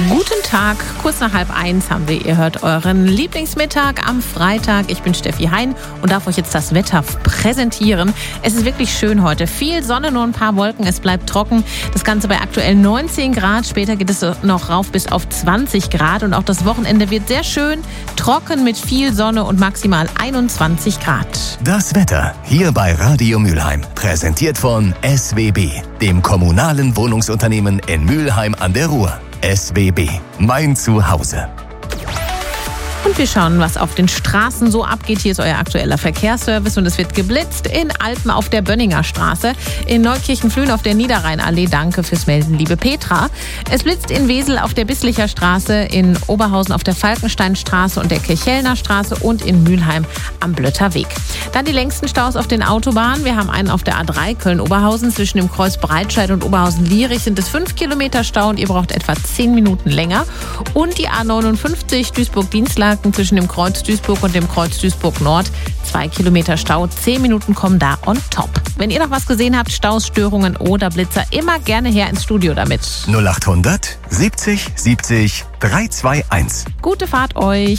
Guten Tag, kurz nach 12:30 haben wir. Ihr hört euren Lieblingsmittag am Freitag. Ich bin Steffi Hein und darf euch jetzt das Wetter präsentieren. Es ist wirklich schön heute. Viel Sonne, nur ein paar Wolken. Es bleibt trocken. Das Ganze bei aktuell 19 Grad. Später geht es noch rauf bis auf 20 Grad. Und auch das Wochenende wird sehr schön. Trocken mit viel Sonne und maximal 21 Grad. Das Wetter hier bei Radio Mülheim. Präsentiert von SWB, dem kommunalen Wohnungsunternehmen in Mülheim an der Ruhr. SWB, mein Zuhause. Und wir schauen, was auf den Straßen so abgeht. Hier ist euer aktueller Verkehrsservice und es wird geblitzt in Alpen auf der Bönninger Straße, in Neukirchen-Flühen auf der Niederrheinallee. Danke fürs Melden, liebe Petra. Es blitzt in Wesel auf der Bisslicher Straße, in Oberhausen auf der Falkensteinstraße und der Kirchhellner Straße und in Mülheim am Blötter Weg. Dann die längsten Staus auf den Autobahnen. Wir haben einen auf der A3 Köln-Oberhausen zwischen dem Kreuz Breitscheid und Oberhausen-Lierich sind es 5 Kilometer Stau und ihr braucht etwa 10 Minuten länger. Und die A59 Duisburg-Dienstlaken zwischen dem Kreuz Duisburg und dem Kreuz Duisburg Nord. 2 Kilometer Stau, 10 Minuten kommen da on top. Wenn ihr noch was gesehen habt, Staus, Störungen oder Blitzer, immer gerne her ins Studio damit. 0800 70 70 321. Gute Fahrt euch.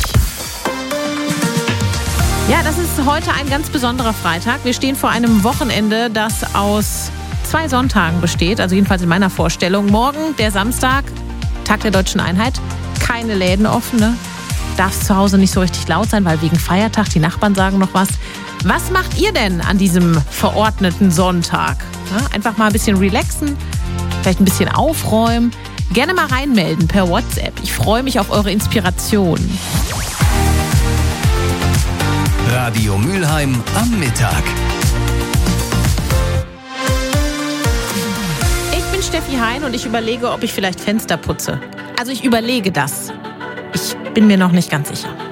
Ja, das ist heute ein ganz besonderer Freitag. Wir stehen vor einem Wochenende, das aus 2 Sonntagen besteht, also jedenfalls in meiner Vorstellung. Morgen, der Samstag, Tag der Deutschen Einheit, keine Läden offen, ne? Darf es zu Hause nicht so richtig laut sein, weil wegen Feiertag, die Nachbarn sagen noch was. Was macht ihr denn an diesem verordneten Sonntag? Ja, einfach mal ein bisschen relaxen, vielleicht ein bisschen aufräumen. Gerne mal reinmelden per WhatsApp. Ich freue mich auf eure Inspiration. Radio Mülheim am Mittag. Ich bin Steffi Hein und ich überlege, ob ich vielleicht Fenster putze. Also ich überlege das. Ich bin mir noch nicht ganz sicher.